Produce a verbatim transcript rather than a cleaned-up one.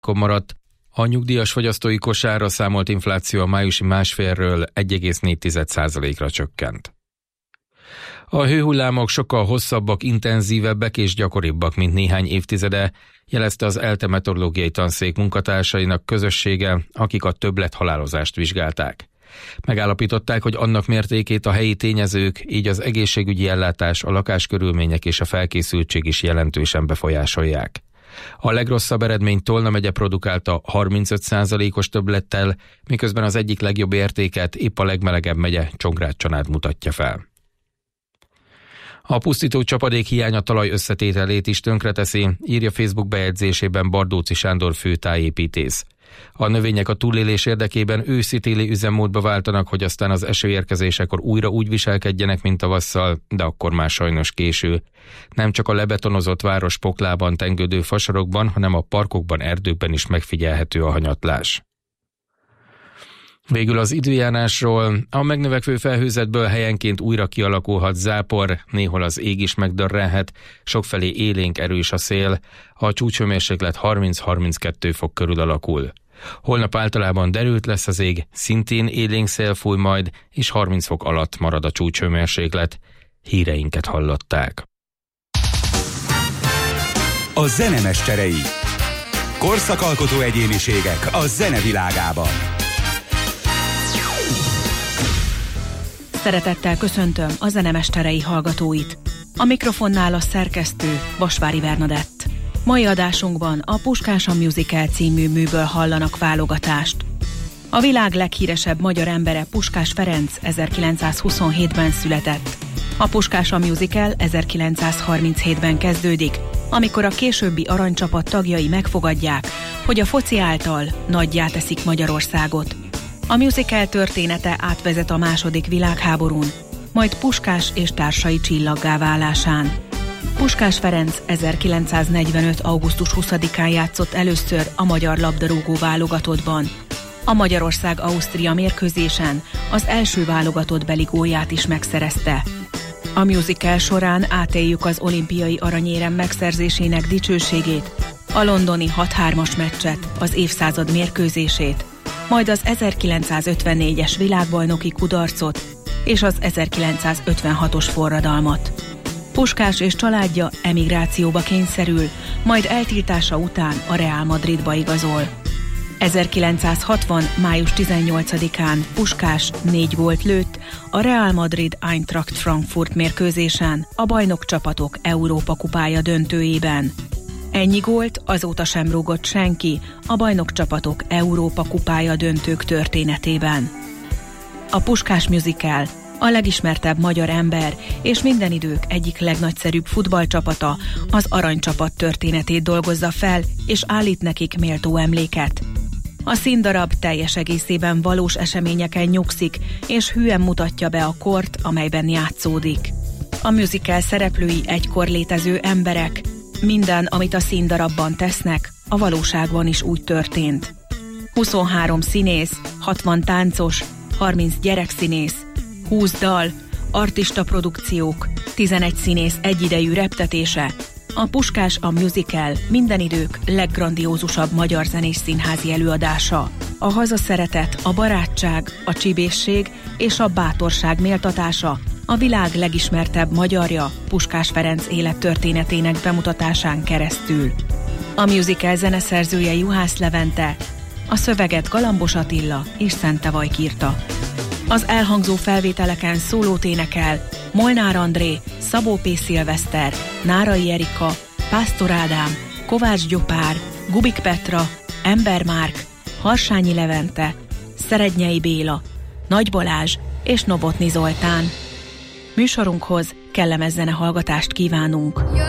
maradt, a nyugdíjas fogyasztói kosárra számolt infláció a májusi másfélről egy egész négy százalékra csökkent. A hőhullámok sokkal hosszabbak, intenzívebbek és gyakoribbak, mint néhány évtizede, jelezte az ELTE meteorológiai tanszék munkatársainak közössége, akik a többlethalálozást vizsgálták. Megállapították, hogy annak mértékét a helyi tényezők, így az egészségügyi ellátás, a lakáskörülmények és a felkészültség is jelentősen befolyásolják. A legrosszabb eredményt Tolna megye produkálta harmincöt százalékos többlettel, miközben az egyik legjobb értéket épp a legmelegebb megye, Csongrád-Csanád mutatja fel. A pusztító csapadék hiány a talaj összetételét is tönkreteszi, írja Facebook bejegyzésében Bardóczy Sándor főtájépítész. A növények a túlélés érdekében őszi-téli üzemmódba váltanak, hogy aztán az esőérkezésekor újra úgy viselkedjenek, mint tavasszal, de akkor már sajnos késő. Nem csak a lebetonozott város poklában tengődő fasarokban, hanem a parkokban, erdőkben is megfigyelhető a hanyatlás. Végül az időjárásról: a megnövekvő felhőzetből helyenként újra kialakulhat zápor, néhol az ég is megdörrenhet, sokfelé élénk erős a szél, a csúcshőmérséklet harminc-harminckettő fok körül alakul. Holnap általában derült lesz az ég, szintén élénk szél fúj majd, és harminc fok alatt marad a csúcshőmérséklet. Híreinket hallották. A zenemeszterei. Korszakalkotó egyéniségek a zenevilágában. Szeretettel köszöntöm a zenemesterei hallgatóit. A mikrofonnál a szerkesztő, Vasvári Bernadett. Mai adásunkban a Puskás a Musical című műből hallanak válogatást. A világ leghíresebb magyar embere Puskás Ferenc ezerkilencszázhuszonhétben született. A Puskás a Musical ezerkilencszázharminchétben kezdődik, amikor a későbbi aranycsapat tagjai megfogadják, hogy a foci által nagyjá teszik Magyarországot. A musical története átvezet a második világháborún, majd Puskás és társai csillaggá válásán. Puskás Ferenc ezerkilencszáznegyvenöt augusztus huszadikán játszott először a magyar labdarúgó válogatottban. A Magyarország-Ausztria mérkőzésen az első válogatottbeli gólját is megszerezte. A musical során átéljük az olimpiai aranyérem megszerzésének dicsőségét, a londoni hat hármas meccset, az évszázad mérkőzését, majd az ezerkilencszázötvennégyes világbajnoki kudarcot és az ezerkilencszázötvenhatos forradalmat. Puskás és családja emigrációba kényszerül, majd eltiltása után a Real Madridba igazol. ezerkilencszázhatvan. május tizennyolcadikán Puskás négy gólt lőtt a Real Madrid Eintracht Frankfurt mérkőzésen, a bajnokcsapatok Európa kupája döntőjében. Ennyi gólt azóta sem rúgott senki a bajnokcsapatok Európa kupája döntők történetében. A Puskás Musical a legismertebb magyar ember és minden idők egyik legnagyszerűbb futballcsapata az aranycsapat történetét dolgozza fel, és állít nekik méltó emléket. A színdarab teljes egészében valós eseményeken nyugszik, és hűen mutatja be a kort, amelyben játszódik. A musical szereplői egykor létező emberek, minden, amit a színdarabban tesznek, a valóságban is úgy történt. huszonhárom színész, hatvan táncos, harminc gyerekszínész, húsz dal, artista produkciók, tizenegy színész egyidejű reptetése. A Puskás a Musical minden idők leggrandiózusabb magyar zenés színházi előadása. A hazaszeretet, a barátság, a csibészség és a bátorság méltatása a világ legismertebb magyarja Puskás Ferenc élettörténetének bemutatásán keresztül. A musical zeneszerzője Juhász Levente, a szöveget Galambos Attila és Szentevaj írta. Az elhangzó felvételeken szólót énekel Molnár André, Szabó P. Szilveszter, Nárai Erika, Pásztor Ádám, Kovács Gyopár, Gubik Petra, Ember Márk, Harsányi Levente, Szerednyei Béla, Nagy Balázs és Novotny Zoltán. Műsorunkhoz kellemes zenehallgatást kívánunk.